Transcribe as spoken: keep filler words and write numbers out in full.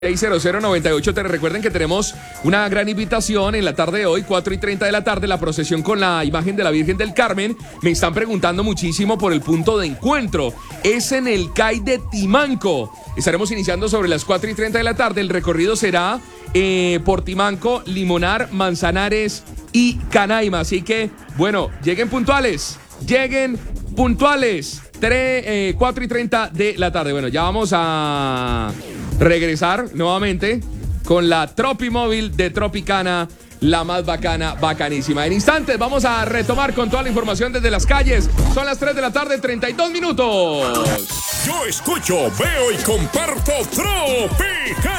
seis cero cero nueve ocho. Te recuerden que tenemos una gran invitación en la tarde de hoy, cuatro y treinta de la tarde, la procesión con la imagen de la Virgen del Carmen. Me están preguntando muchísimo por el punto de encuentro. Es en el C A I de Timanco. Estaremos iniciando sobre las cuatro y treinta de la tarde. El recorrido será eh, por Timanco, Limonar, Manzanares y Canaima. Así que, bueno, lleguen puntuales. Lleguen puntuales. tres, eh, cuatro y treinta de la tarde. Bueno, ya vamos a regresar nuevamente con la Tropimóvil de Tropicana, la más bacana, bacanísima. En instantes vamos a retomar con toda la información desde las calles. Son las tres de la tarde, treinta y dos minutos. Yo escucho, veo y comparto Tropicana.